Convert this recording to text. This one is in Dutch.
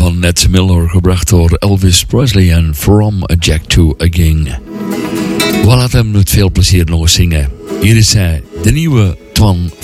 van Ned Miller, gebracht door Elvis Presley en From a Jack to a King. We laten hem met veel plezier nog eens zingen. Hier is de nieuwe Twan